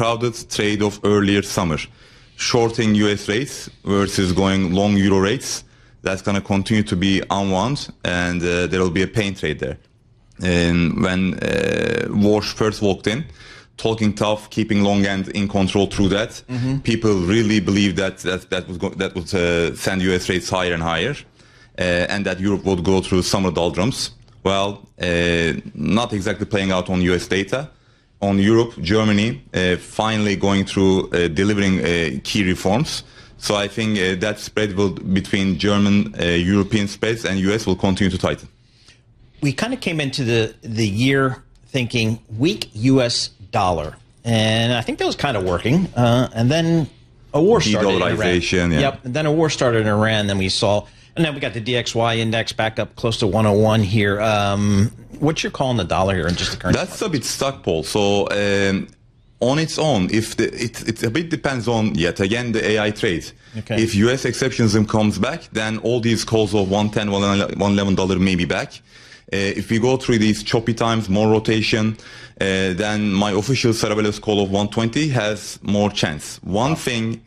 crowded trade of earlier summer. Shorting US rates versus going long euro rates, that's going to continue to be unwound, and there will be a pain trade there. And when Walsh first walked in, talking tough, keeping long end in control through that, people really believed that would send US rates higher and higher, and that Europe would go through summer doldrums. Well, not exactly playing out on US data. On Europe, Germany finally going through delivering key reforms. So I think that spread between German, European spreads and US will continue to tighten. We kind of came into the year thinking weak U.S. dollar, and I think that was kind of working. And then a war started in Iran. Yeah. Yep. And then a war started in Iran. Then we saw, and then we got the DXY index back up close to 101 here. What's your call on the dollar here and just the currency? That's a bit stuck, Paul. So on its own, if it a bit depends on yet again the AI trade. Okay. If U.S. exceptionism comes back, then all these calls of $110, $111 may be back. If we go through these choppy times, more rotation, then my official Cerebellus call of 120 has more chance. One thing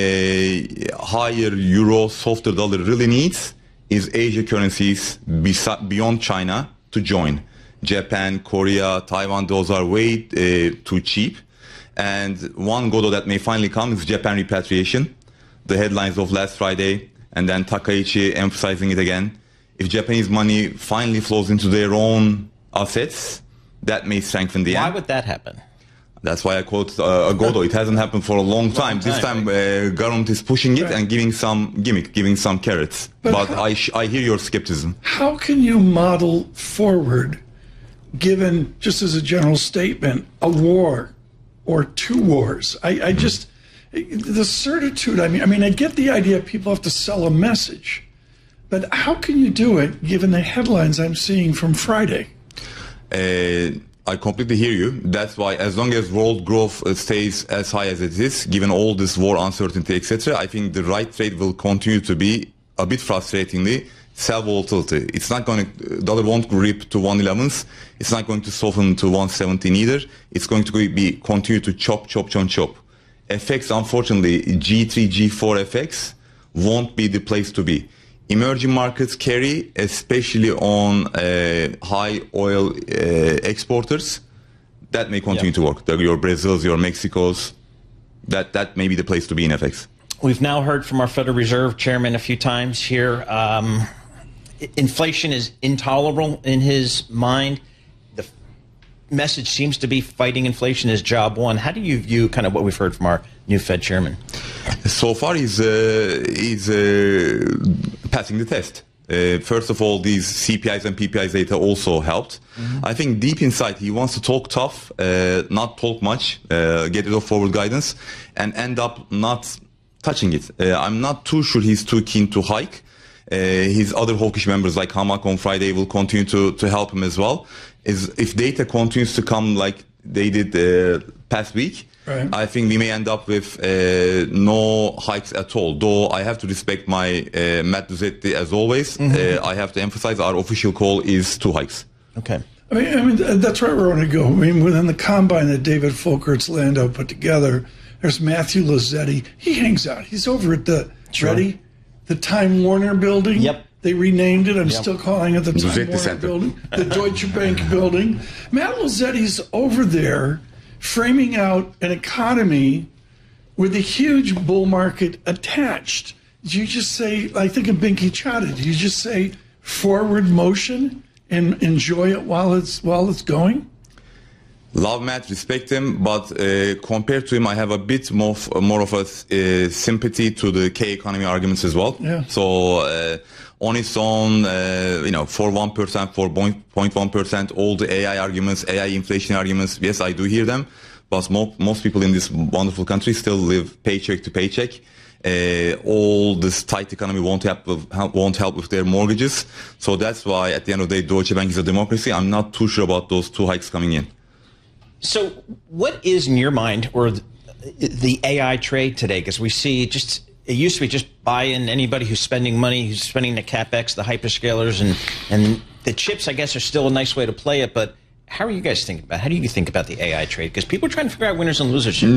a higher euro, softer dollar really needs is Asia currencies beyond China to join. Japan, Korea, Taiwan, those are way too cheap. And one godo that may finally come is Japan repatriation. The headlines of last Friday, and then Takaichi emphasizing it again. If Japanese money finally flows into their own assets, that may strengthen the yen. Why would that happen? That's why I quote a godo. It hasn't happened for a long time. This time, government is pushing it and giving some gimmick, giving some carrots. But I hear your skepticism. How can you model forward, given, just as a general statement, a war or two wars? I just, the certitude, I mean, I get the idea people have to sell a message. But how can you do it, given the headlines I'm seeing from Friday? I completely hear you. That's why, as long as world growth stays as high as it is, given all this war uncertainty, etc., I think the right trade will continue to be, a bit frustratingly, sell volatility. It's not going to, dollar won't rip to 111s. It's not going to soften to 117 either. It's going to be continue to chop. FX, unfortunately, G3, G4 FX won't be the place to be. Emerging markets carry, especially on high oil exporters, that may continue to work. Your Brazils, your Mexicos, that may be the place to be in FX. We've now heard from our Federal Reserve Chairman a few times here. Inflation is intolerable in his mind. The message seems to be fighting inflation is job one. How do you view kind of what we've heard from our new Fed Chairman? So far, he's passing the test. First of all, these CPIs and PPIs data also helped. I think deep inside, he wants to talk tough, not talk much, get rid of forward guidance, and end up not touching it. I'm not too sure he's too keen to hike. His other hawkish members like Hamak on Friday will continue to help him as well. If data continues to come like they did past week, right, I think we may end up with no hikes at all. Though I have to respect my Matt Duzetti as always. I have to emphasize our official call is 2 hikes. Okay. I mean that's right where I want to go. I mean, within the combine that David Folkerts Landau put together, there's Matthew Lazzetti. He hangs out. He's over at the the Time Warner building. Yep. They renamed it. I'm still calling it the Time Warner Center. building, the Deutsche Bank building. Matt Lazzetti's over there framing out an economy with a huge bull market attached. Did you just say, I think of Binky Chada, did you just say forward motion and enjoy it while it's going? Love Matt, respect him, but compared to him, I have a bit more of a sympathy to the K economy arguments as well. Yeah. So on its own, for 1%, for 0.1%, all the AI arguments, AI inflation arguments, yes, I do hear them, but most people in this wonderful country still live paycheck to paycheck. All this tight economy won't help with their mortgages. So that's why, at the end of the day, Deutsche Bank is a democracy. I'm not too sure about those 2 hikes coming in. So what is, in your mind, or the AI trade today? Because we see it used to be just buy in anybody who's spending money, who's spending the CapEx, the hyperscalers, and the chips, I guess, are still a nice way to play it. But how are you guys thinking about it? How do you think about the AI trade? Because people are trying to figure out winners and losers.